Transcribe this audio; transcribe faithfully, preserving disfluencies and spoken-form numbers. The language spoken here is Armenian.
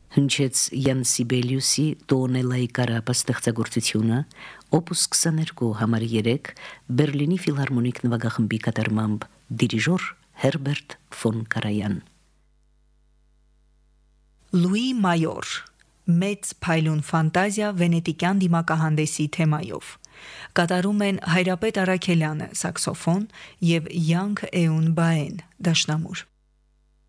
հնչեց Յան Սիբելիուսի Տոնելայի կարապը ստեղծագործությունը օպուս քսաներկու համար երեք Բերլինի ֆիլհարմոնիկ նվագախմբի կատարմամբ դիրիժոր Հերբերտ ֆոն Կարայան։ Լուի Մայոր Մեծ փայլուն ֆանտազիա վենետիկյան դիմակահանդեսի թեմայով կատարում են Հայրապետ Արաքելյանը սաքսոֆոն եւ Յանք Էուն Բաեն դաշնամուր։